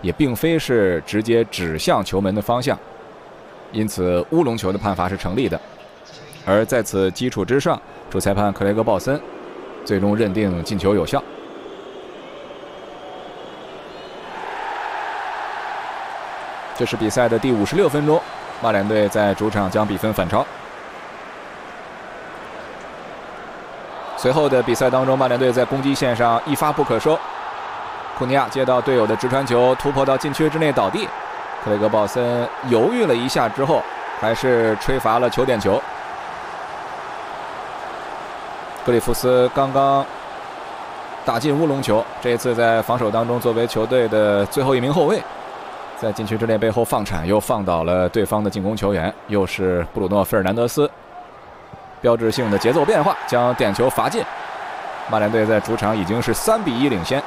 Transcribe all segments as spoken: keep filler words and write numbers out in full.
也并非是直接指向球门的方向，因此乌龙球的判罚是成立的。而在此基础之上，主裁判克雷格·鲍森最终认定进球有效。这是比赛的第五十六分钟，曼联队在主场将比分反超。随后的比赛当中，曼联队在攻击线上一发不可收，库尼亚接到队友的直传球，突破到禁区之内倒地。克雷格·鲍森犹豫了一下之后，还是吹罚了球点球。格里夫斯刚刚打进乌龙球，这一次在防守当中作为球队的最后一名后卫，在禁区之内背后放铲，又放倒了对方的进攻球员，又是布鲁诺·费尔南德斯。标志性的节奏变化将点球罚进，曼联队在主场已经是三比一领先。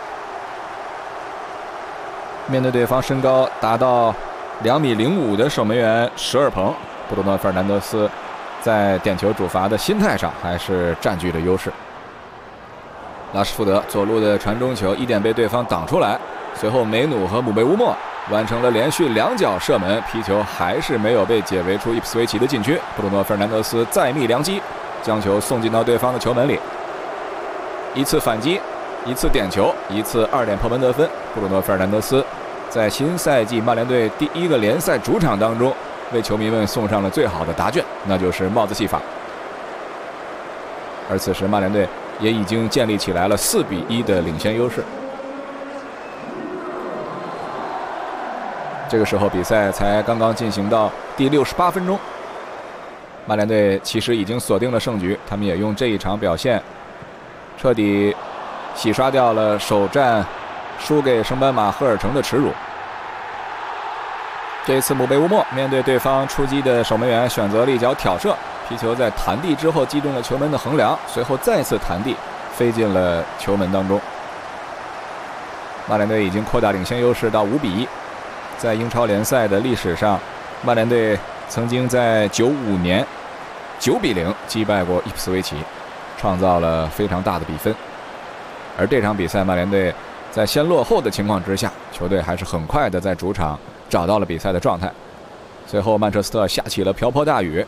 面对对方身高达到两米零五的守门员舍尔彭，布鲁诺·费尔南德斯在点球主罚的心态上还是占据了优势。拉什福德左路的传中球一点被对方挡出来，随后梅努和姆贝乌莫完成了连续两脚射门，皮球还是没有被解围出伊普斯维奇的禁区。布鲁诺·费尔南德斯再觅良机，将球送进到对方的球门里。一次反击，一次点球，一次二点破门得分。布鲁诺·费尔南德斯在新赛季曼联队第一个联赛主场当中，为球迷们送上了最好的答卷，那就是帽子戏法。而此时曼联队也已经建立起来了四比一的领先优势。这个时候比赛才刚刚进行到第六十八分钟，曼联队其实已经锁定了胜局，他们也用这一场表现彻底洗刷掉了首战输给升班马赫尔城的耻辱。这一次姆贝乌莫面对对方出击的守门员，选择了一脚挑射，皮球在弹地之后击中了球门的横梁，随后再次弹地飞进了球门当中。曼联队已经扩大领先优势到五比一。在英超联赛的历史上，曼联队曾经在九五年九比零击败过伊普斯维奇，创造了非常大的比分。而这场比赛，曼联队在先落后的情况之下，球队还是很快的在主场找到了比赛的状态。随后曼彻斯特下起了瓢泼大雨，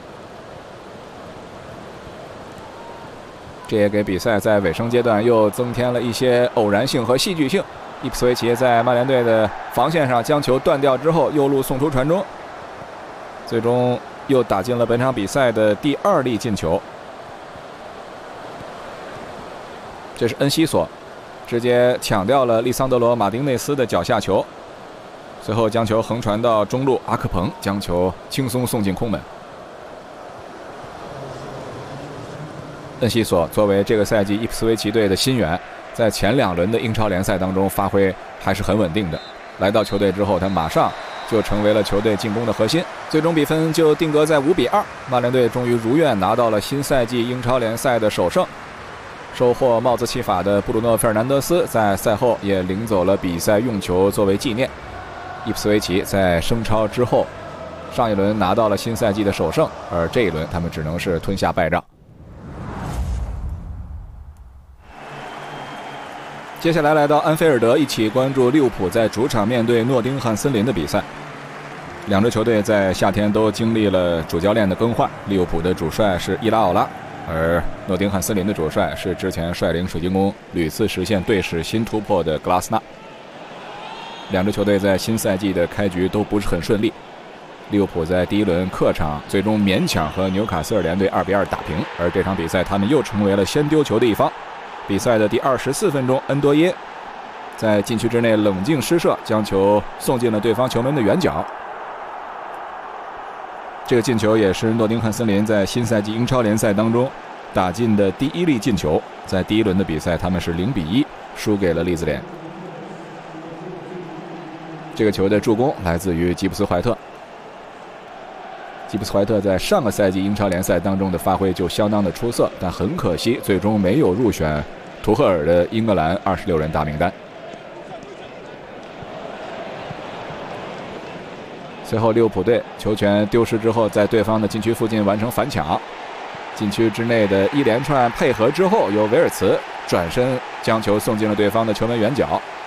这也给比赛在尾声阶段又增添了一些偶然性和戏剧性。伊普斯维奇在曼联队的防线上将球断掉之后，右路送出传中，最终又打进了本场比赛的第二粒进球。这是恩西索直接抢掉了利桑德罗·马丁内斯的脚下球，随后将球横传到中路，阿克彭将球轻松送进空门。恩西索作为这个赛季伊普斯维奇队的新援，在前两轮的英超联赛当中发挥还是很稳定的。来到球队之后，他马上就成为了球队进攻的核心。最终比分就定格在五比二，曼联队终于如愿拿到了新赛季英超联赛的首胜。收获帽子戏法的布鲁诺·费尔南德斯在赛后也领走了比赛用球作为纪念。伊普斯维奇在升超之后，上一轮拿到了新赛季的首胜，而这一轮他们只能是吞下败仗。接下来来到安菲尔德，一起关注利物浦在主场面对诺丁汉森林的比赛。两支球队在夏天都经历了主教练的更换，利物浦的主帅是伊拉奥拉，而诺丁汉森林的主帅是之前率领水晶宫屡次实现队史新突破的格拉斯纳。两支球队在新赛季的开局都不是很顺利，利物浦在第一轮客场最终勉强和纽卡斯尔联队二比二打平，而这场比赛他们又成为了先丢球的一方。比赛的第二十四分钟，恩多耶在禁区之内冷静施射，将球送进了对方球门的远角。这个进球也是诺丁汉森林在新赛季英超联赛当中打进的第一粒进球。在第一轮的比赛，他们是零比一输给了利兹联。这个球的助攻来自于吉布斯怀特。吉布斯怀特在上个赛季英超联赛当中的发挥就相当的出色，但很可惜最终没有入选图赫尔的英格兰二十六人大名单。随后利物浦队球权丢失之后，在对方的禁区附近完成反抢，禁区之内的一连串配合之后，由维尔茨转身将球送进了对方的球门远角。